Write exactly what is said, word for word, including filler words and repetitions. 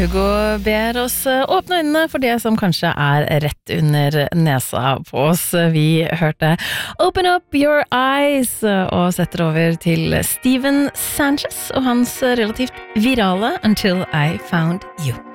Hugo ber oss åpne øynene for det som kanskje er rett under nesa på oss. Vi hørte Open Up Your Eyes og setter over til Steven Sanchez og hans relativt virale Until I Found You.